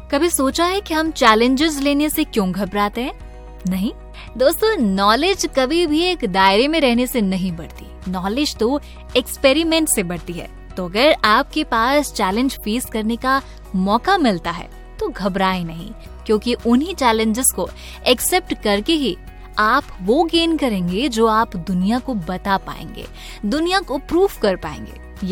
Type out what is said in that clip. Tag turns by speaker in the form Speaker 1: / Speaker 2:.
Speaker 1: कभी सोचा है कि हम चैलेंजेस लेने से क्यों घबराते हैं? नहीं दोस्तों, नॉलेज कभी भी एक दायरे में रहने से नहीं बढ़ती। नॉलेज तो एक्सपेरिमेंट से बढ़ती है। तो अगर आपके पास चैलेंज फेस करने का मौका मिलता है तो घबराएं नहीं, क्योंकि उन्हीं चैलेंजेस को एक्सेप्ट करके ही आप वो गेन करेंगे जो आप दुनिया को बता पाएंगे, दुनिया को प्रूफ कर पाएंगे।